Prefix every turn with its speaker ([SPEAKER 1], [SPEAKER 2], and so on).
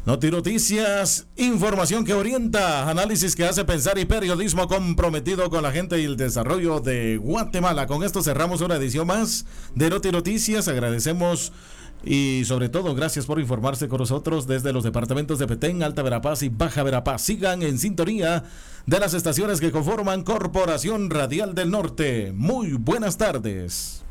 [SPEAKER 1] Noti Noticias, información que orienta, análisis que hace pensar y periodismo comprometido con la gente y el desarrollo de Guatemala. Con esto cerramos una edición más de Noti Noticias. Agradecemos y sobre todo gracias por informarse con nosotros desde los departamentos de Petén, Alta Verapaz y Baja Verapaz. Sigan en sintonía de las estaciones que conforman Corporación Radial del Norte. Muy buenas tardes.